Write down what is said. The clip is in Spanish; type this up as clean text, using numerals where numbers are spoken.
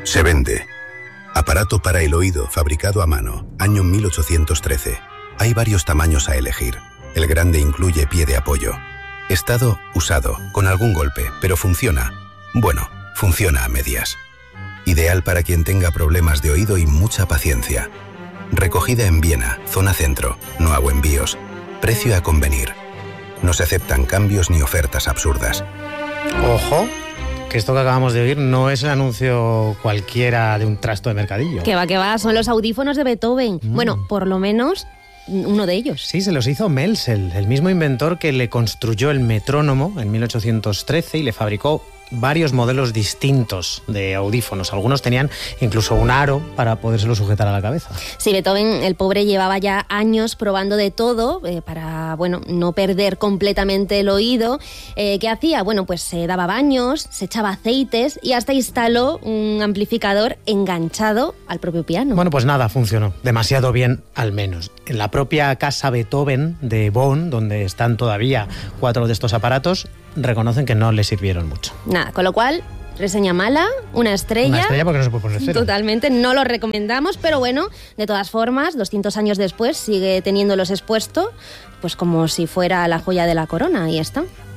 Se vende. Aparato para el oído, fabricado a mano, año 1813. Hay varios tamaños a elegir. El grande incluye pie de apoyo. Estado usado, con algún golpe, pero funciona. Bueno, funciona a medias. Ideal para quien tenga problemas de oído y mucha paciencia. Recogida en Viena, zona centro. No hago envíos. Precio a convenir. No se aceptan cambios ni ofertas absurdas. Ojo, que esto que acabamos de oír no es el anuncio cualquiera de un trasto de mercadillo. Que va, son los audífonos de Beethoven. Bueno, por lo menos uno de ellos. Sí, se los hizo Melsel, el mismo inventor que le construyó el metrónomo en 1813 y le fabricó varios modelos distintos de audífonos. Algunos tenían incluso un aro para podérselo sujetar a la cabeza. Sí, Beethoven, el pobre, llevaba ya años probando de todo para, no perder completamente el oído. ¿Qué hacía? Pues se daba baños, se echaba aceites y hasta instaló un amplificador enganchado al propio piano. Pues nada, funcionó. Demasiado bien, al menos. En la propia casa Beethoven de Bonn, donde están todavía 4 de estos aparatos, reconocen que no le sirvieron mucho. Nada, con lo cual, reseña mala, una estrella. Una estrella porque no se puede poner cero. Totalmente, no lo recomendamos, pero de todas formas, 200 años después sigue teniéndolos expuestos, pues como si fuera la joya de la corona, y está.